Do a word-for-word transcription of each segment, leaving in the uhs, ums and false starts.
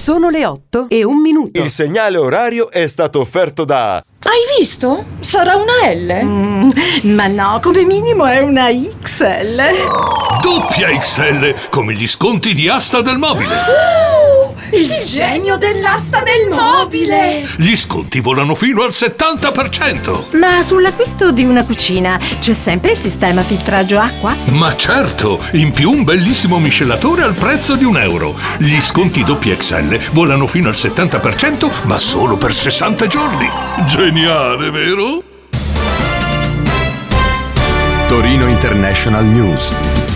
Sono le otto e un minuto. Il segnale orario è stato offerto da... Hai visto? Sarà una L? Mm, ma no, come minimo è una X L. Doppia X L, come gli sconti di Asta del Mobile. Uh, il genio dell'asta del mobile. Gli sconti volano fino al settanta per cento. Ma sull'acquisto di una cucina c'è sempre il sistema filtraggio acqua? Ma certo, in più un bellissimo miscelatore al prezzo di un euro. Gli sconti doppia X L volano fino al settanta per cento, ma solo per sessanta giorni. Geniale, vero? Torino International News.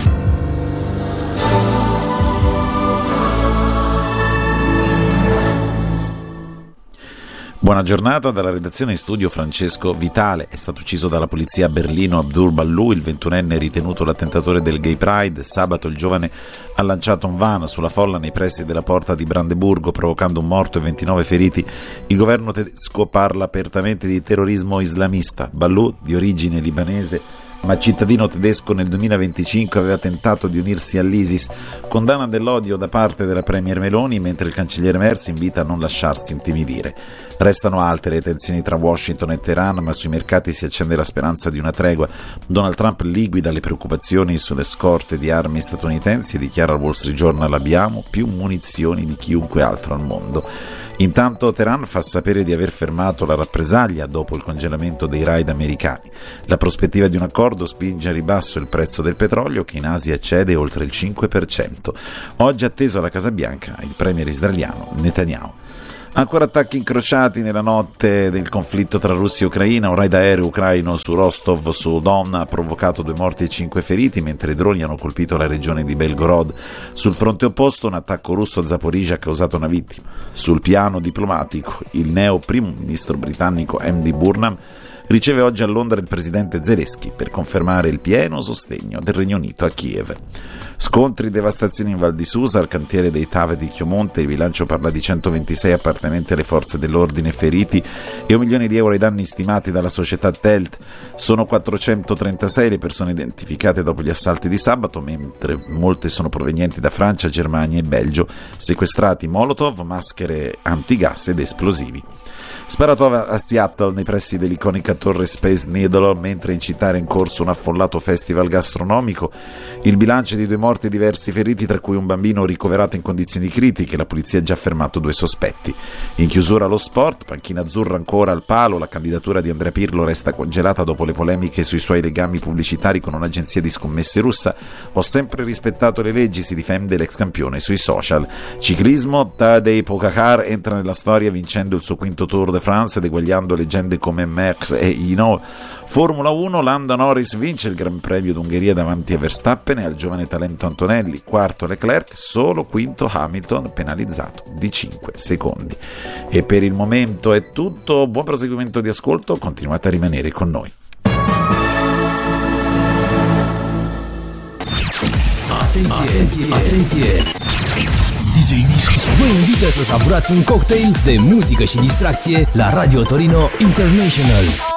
Buona giornata dalla redazione in studio Francesco Vitale. È stato ucciso dalla polizia a Berlino Abdul Ballu, il ventunenne ritenuto l'attentatore del Gay Pride. Sabato il giovane ha lanciato un van sulla folla nei pressi della porta di Brandeburgo, provocando un morto e ventinove feriti. Il governo tedesco parla apertamente di terrorismo islamista. Ballu, di origine libanese ma cittadino tedesco, nel duemilaventicinque aveva tentato di unirsi all'ISIS. Condanna dell'odio da parte della premier Meloni, mentre il cancelliere Merz invita a non lasciarsi intimidire. Restano alte le tensioni tra Washington e Teheran, ma sui mercati si accende la speranza di una tregua. Donald Trump liquida le preoccupazioni sulle scorte di armi statunitensi e dichiara al Wall Street Journal: abbiamo più munizioni di chiunque altro al mondo. Intanto Teheran fa sapere di aver fermato la rappresaglia dopo il congelamento dei raid americani. La prospettiva di un accordo spinge a ribasso il prezzo del petrolio, che in Asia cede oltre il cinque per cento. Oggi atteso alla Casa Bianca il premier israeliano Netanyahu. Ancora attacchi incrociati nella notte del conflitto tra Russia e Ucraina. Un raid aereo ucraino su Rostov su Don ha provocato due morti e cinque feriti, mentre i droni hanno colpito la regione di Belgorod. Sul fronte opposto un attacco russo a Zaporizhzhia ha causato una vittima. Sul piano diplomatico, il neo primo ministro britannico Andy Burnham riceve oggi a Londra il presidente Zelensky per confermare il pieno sostegno del Regno Unito a Kiev. Scontri, devastazioni in Val di Susa, al cantiere dei Tave di Chiomonte. Il bilancio parla di centoventisei appartenenti alle forze dell'ordine feriti e un milione di euro ai danni stimati dalla società Telt. Sono quattrocentotrentasei le persone identificate dopo gli assalti di sabato, mentre molte sono provenienti da Francia, Germania e Belgio. Sequestrati Molotov, maschere antigas ed esplosivi. Sparato a Seattle, nei pressi dell'iconica torre Space Needle, mentre in città era in corso un affollato festival gastronomico. Il bilancio è di due morti e diversi feriti, tra cui un bambino ricoverato in condizioni critiche. La polizia ha già fermato due sospetti. In chiusura lo sport, panchina azzurra ancora al palo. La candidatura di Andrea Pirlo resta congelata dopo le polemiche sui suoi legami pubblicitari con un'agenzia di scommesse russa. Ho sempre rispettato le leggi, si difende l'ex campione sui social. Ciclismo, Tadej Pogačar entra nella storia vincendo il suo quinto Tour de France ed eguagliando leggende come Merckx e Hinault. Formula uno, Lando Norris vince il Gran Premio d'Ungheria davanti a Verstappen e al giovane talento Antonelli. Quarto Leclerc, solo quinto Hamilton, penalizzato di cinque secondi. E per il momento è tutto. Buon proseguimento di ascolto, continuate a rimanere con noi. Atenție, atenție! D J Nick vă invită să savurați un cocktail de muzică și distracție la Radio Torino International.